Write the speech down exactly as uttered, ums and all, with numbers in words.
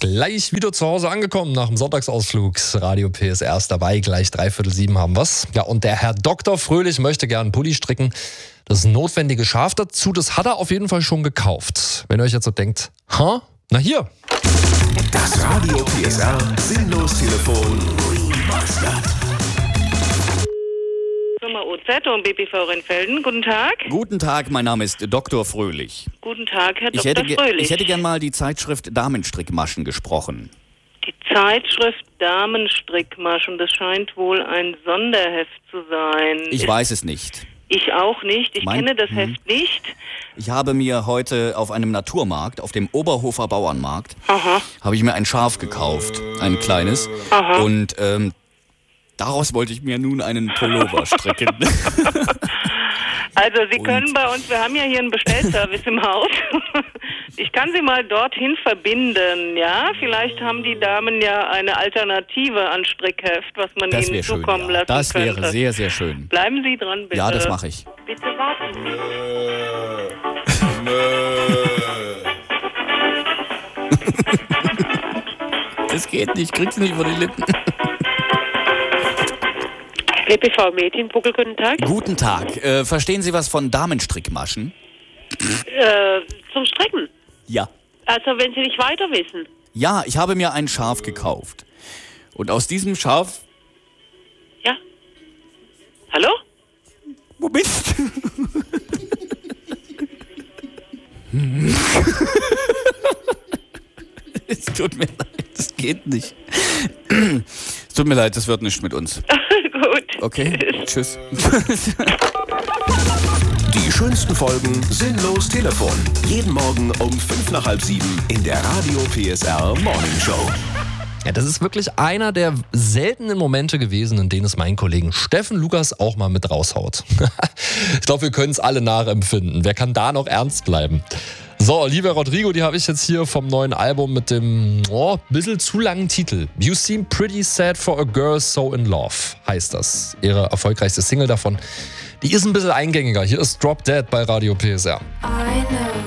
Gleich wieder zu Hause angekommen nach dem Sonntagsausflug. Radio P S R ist dabei, gleich dreiviertel sieben haben wir's. Ja, und der Herr Doktor Fröhlich möchte gern einen Pulli stricken. Das notwendige Schaf dazu, das hat er auf jeden Fall schon gekauft. Wenn ihr euch jetzt so denkt, ha? Na hier. Das Radio P S R Sinnlos-Telefon Remastered. Firma O Z und B P V Rheinfelden. Guten Tag. Guten Tag, mein Name ist Doktor Fröhlich. Guten Tag, Herr Ich Doktor hätte, ge- Fröhlich. ich hätte gern mal die Zeitschrift Damenstrickmaschen gesprochen. Die Zeitschrift Damenstrickmaschen, das scheint wohl ein Sonderheft zu sein. Ich Ist, weiß es nicht. Ich auch nicht. Ich Mein- kenne das hm. Heft nicht. Ich habe mir heute auf einem Naturmarkt, auf dem Oberhofer Bauernmarkt, Aha. habe ich mir ein Schaf gekauft, ein kleines. Aha. Und ähm, daraus wollte ich mir nun einen Pullover stricken. Also Sie Und- können bei uns, wir haben ja hier einen Bestellservice im Haus. Ich kann Sie mal dorthin verbinden, ja? Vielleicht haben die Damen ja eine Alternative an Strickheft, was man Das ihnen wäre schön. zukommen Ja. lassen Das könnte. wäre sehr, sehr schön. Bleiben Sie dran, bitte. Ja, das mache ich. Bitte warten Sie. Das geht nicht, krieg's nicht über die Lippen. B P V Mädchenbuckel, guten Tag. Guten Tag. Äh, verstehen Sie was von Damenstrickmaschen? Äh, zum Strecken. Ja. Also wenn Sie nicht weiter wissen. Ja, ich habe mir ein Schaf gekauft. Und aus diesem Schaf... Ja. Hallo? Wo bist du? Es tut mir leid, das geht nicht. Es tut mir leid, das wird nicht mit uns. Gut. Okay, tschüss. Die schönsten Folgen Sinnlos Telefon. Jeden Morgen um fünf nach halb sieben in der Radio P S R Morning Show. Ja, das ist wirklich einer der seltenen Momente gewesen, in denen es meinen Kollegen Steffen Lukas auch mal mit raushaut. Ich glaube, wir können es alle nachempfinden. Wer kann da noch ernst bleiben? So, Olivia Rodrigo, die habe ich jetzt hier vom neuen Album mit dem oh, bisschen zu langen Titel. You Seem Pretty Sad for a Girl So in Love heißt das. Ihre erfolgreichste Single davon. Die ist ein bisschen eingängiger. Hier ist Drop Dead bei Radio P S R.